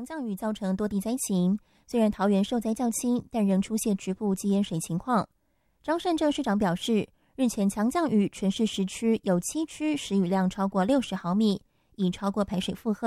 强降雨造成多地灾情，虽然桃园受灾较轻，但仍出现局部积淹水情况。张善政市长表示，日前强降雨，全市10区有7区时雨量超过60毫米，已超过排水负荷。